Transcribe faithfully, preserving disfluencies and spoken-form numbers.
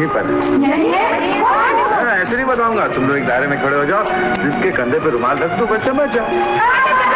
यहीं पर है। ऐसे नहीं बताऊंगा, तुम लोग एक दायरे में खड़े हो जाओ, जिसके कंधे पे रुमाल रख दो बच्चा बच्चा।